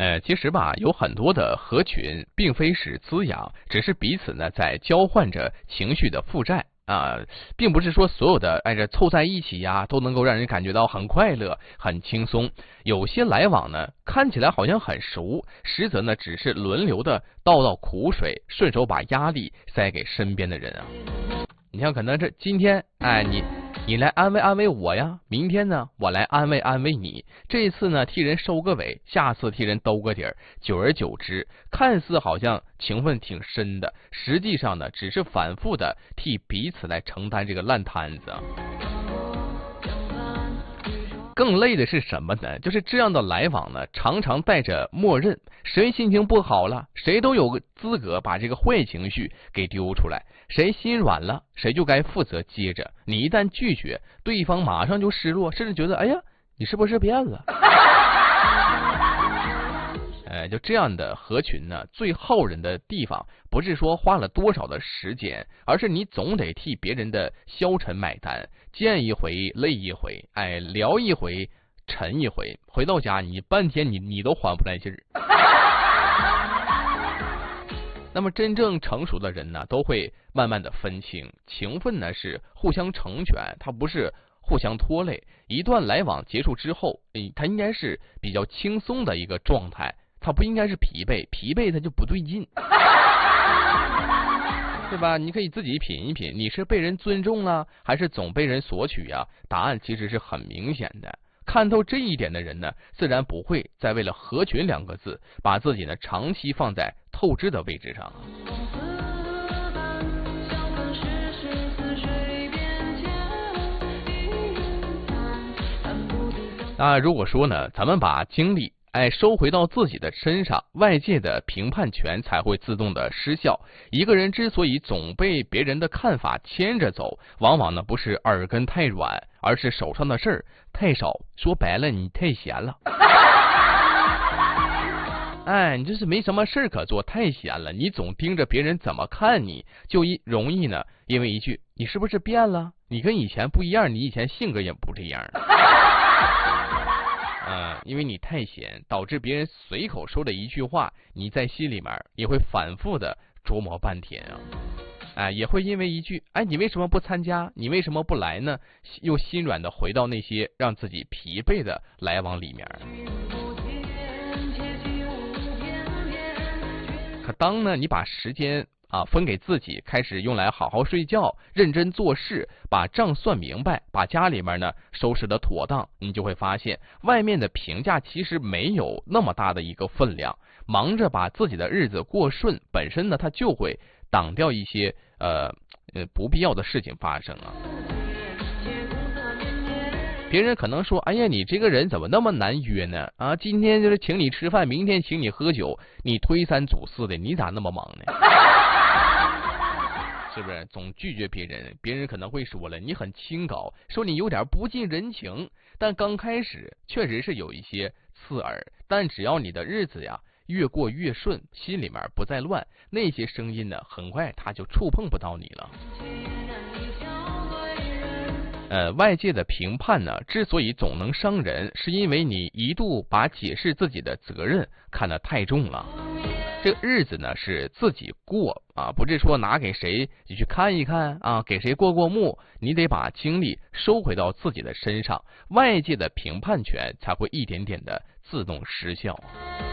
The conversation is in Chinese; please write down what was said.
其实吧，有很多的合群并非是滋养，只是彼此呢在交换着情绪的负债啊，并不是说所有的按照凑在一起呀都能够让人感觉到很快乐、很轻松。有些来往呢看起来好像很熟，实则呢只是轮流的倒苦水，顺手把压力塞给身边的人啊。你像可能这今天你来安慰安慰我呀，明天呢我来安慰安慰你，这次呢替人收个尾，下次替人兜个底儿，久而久之，看似好像情分挺深的，实际上呢只是反复的替彼此来承担这个烂摊子。更累的是什么呢？就是这样的来往呢，常常带着默认，谁心情不好了，谁都有个资格把这个坏情绪给丢出来，谁心软了，谁就该负责接着。你一旦拒绝，对方马上就失落，甚至觉得哎呀，你是不是变了？就这样的合群呢，最耗人的地方不是说花了多少的时间，而是你总得替别人的消沉买单，见一回累一回，聊一回沉一回，回到家你半天你都缓不来劲儿。那么真正成熟的人呢，都会慢慢的分清，情分呢是互相成全，它不是互相拖累。一段来往结束之后，它应该是比较轻松的一个状态。他不应该是疲惫，疲惫他就不对劲，对吧？你可以自己品一品，你是被人尊重了，还是总被人索取呀？答案其实是很明显的。看透这一点的人呢，自然不会再为了合群两个字，把自己呢长期放在透支的位置上。那如果说呢，咱们把精力收回到自己的身上，外界的评判权才会自动的失效。一个人之所以总被别人的看法牵着走，往往呢不是耳根太软，而是手上的事儿太少。说白了，你太闲了。你就是没什么事儿可做，太闲了。你总盯着别人怎么看你，就容易呢，因为一句你是不是变了？你跟以前不一样，你以前性格也不这样。因为你太闲，导致别人随口说的一句话，你在心里面也会反复的琢磨半天啊。也会因为一句你为什么不参加？你为什么不来呢？又心软的回到那些让自己疲惫的来往里面。可当呢，你把时间分给自己，开始用来好好睡觉，认真做事，把账算明白，把家里面呢收拾得妥当，你就会发现外面的评价其实没有那么大的一个分量。忙着把自己的日子过顺，本身呢它就会挡掉一些不必要的事情发生啊。别人可能说，哎呀，你这个人怎么那么难约呢？今天就是请你吃饭，明天请你喝酒，你推三阻四的，你咋那么忙呢？是不是总拒绝别人？别人可能会说了，你很清高，说你有点不近人情。但刚开始确实是有一些刺耳，但只要你的日子呀越过越顺，心里面不再乱，那些声音呢，很快它就触碰不到你了。外界的评判呢，之所以总能伤人，是因为你一度把解释自己的责任看得太重了。这个日子呢是自己过不是说拿给谁你去看一看给谁过过目，你得把精力收回到自己的身上，外界的评判权才会一点点的自动失效。